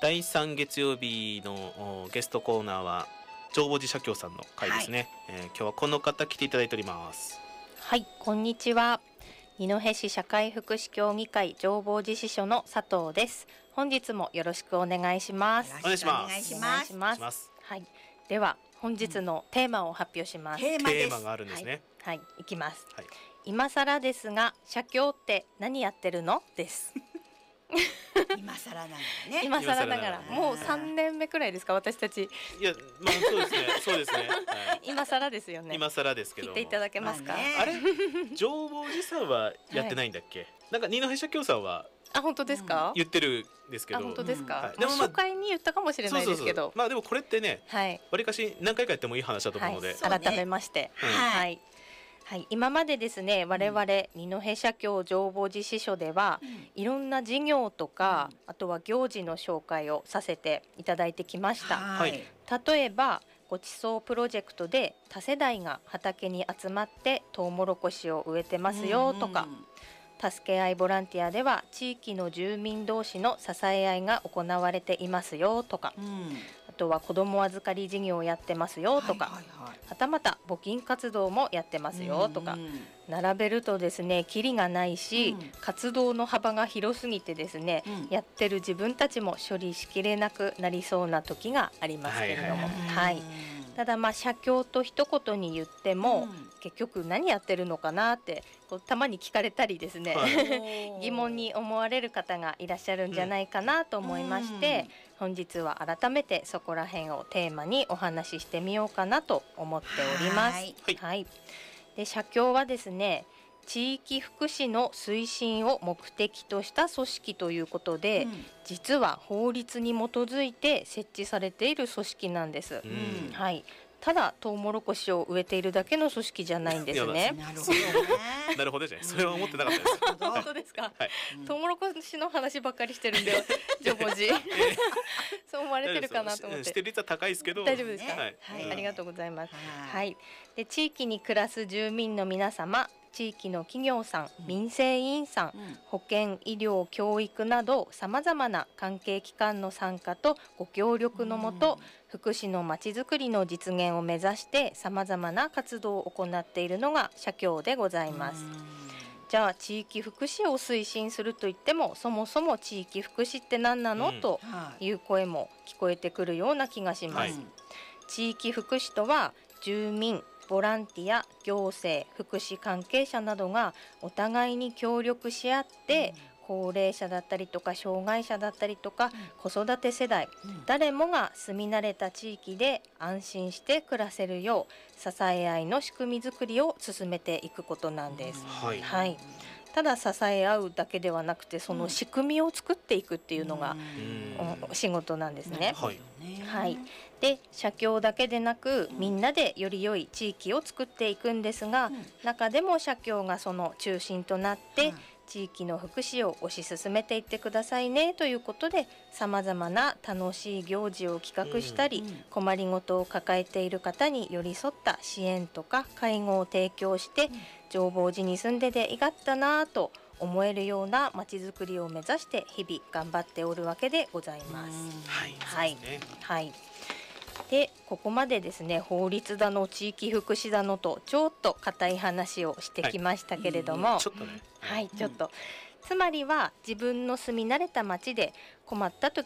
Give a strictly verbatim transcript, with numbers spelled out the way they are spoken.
だいさん月曜日のゲストコーナーは浄法寺社協さんの会ですね、はい。えー、今日はこの方来ていただいております。 はい、こんにちは。二戸市社会福祉協議会浄法寺支所の佐藤です。本日もよろしくお願いします。 お願いします。 お願いします。はい、では本日のテーマを発表します。 うん、テーマです。テーマがあるんですね。 はい、はい、いきます。 はい、 今更ですが社協って何やってるのです。 今更ながらね。 今更ながらもうさんねんめくらいですか、私たち。 いや、まあそうですね、そうですね。はい、 今更ですよね。 今更ですけど。 聞いていただけますか。 まあね、 あれ、浄法寺さんはやってないんだっけ？はい、なんか二戸社協さんは。 あ、本当ですか？ 言ってるんですけど。 あ、本当ですか？ はい、 でも、まあ、初回に言ったかもしれないですけど。 そうそうそう、まあでもこれってね、 はい、 わりかし何回かやってもいい話だと思うので、 はい、改めまして、 うん、 はい。はい、今までですね、我々二戸社協浄法寺支所では、うん、いろんな事業とか、うん、あとは行事の紹介をさせていただいてきました。 はい、 例えばごちそうプロジェクトで多世代が畑に集まってトウモロコシを植えてますよとか、うん、助け合いボランティアでは地域の住民同士の支え合いが行われていますよとか、うん、あとは子ども預かり事業をやってますよとか、はいはいはい、はたまた募金活動もやってますよとか、うんうん、並べるとですねキリがないし、うん、活動の幅が広すぎてですね、うん、やってる自分たちも処理しきれなくなりそうな時がありますけれども、はいはいはい、ただまあ社協と一言に言っても、うん、結局何やってるのかなってこうたまに聞かれたりですね、はい、疑問に思われる方がいらっしゃるんじゃないかなと思いまして、うん、本日は改めてそこら辺をテーマにお話ししてみようかなと思っております。はい、はい、で社協はですね地域福祉の推進を目的とした組織ということで、うん、実は法律に基づいて設置されている組織なんです。うん、はい、ただトウモロコシを植えているだけの組織じゃないんですね。 なるほどね。 なるほどじゃない。それは思ってなかったです。 本当ですか。 はい、 トウモロコシの話ばっかりしてるんで、浄法寺。そう思われてるかなと思って。 してる率は高いですけど。 大丈夫ですか。 はい、 はい、ありがとうございます。はい、で地域に暮らす住民の皆様。地域の企業さん、民生委員さん、うん、保健、医療、教育などさまざまな関係機関の参加とご協力のもと、うん、福祉のまちづくりの実現を目指してさまざまな活動を行っているのが社協でございます。うん、じゃあ地域福祉を推進するといってもそもそも地域福祉って何なの、うん、という声も聞こえてくるような気がします。はい、地域福祉とは住民ボランティア、行政、福祉関係者などがお互いに協力し合って、うん、高齢者だったりとか障害者だったりとか、うん、子育て世代、うん、誰もが住み慣れた地域で安心して暮らせるよう支え合いの仕組み作りを進めていくことなんです。うん、はいはい、ただ支え合うだけではなくてその仕組みを作っていくっていうのが、うん、仕事なんですね。はいはい、で社協だけでなくみんなでより良い地域を作っていくんですが、うん、中でも社協がその中心となって、うん、地域の福祉を推し進めていってくださいねということでさまざまな楽しい行事を企画したり、うん、困りごとを抱えている方に寄り添った支援とか介護を提供して、うん、浄法寺に住んでてよかったなと思えるようなまちづくりを目指して日々頑張っておるわけでございます。 はいはい、 ね、 はい、でここまでですね法律だの地域福祉だのとちょっと固い話をしてきましたけれども、はい、 ちょっとね、 はい、ちょっと、うん、つまりは自分の住み慣れた町で困った時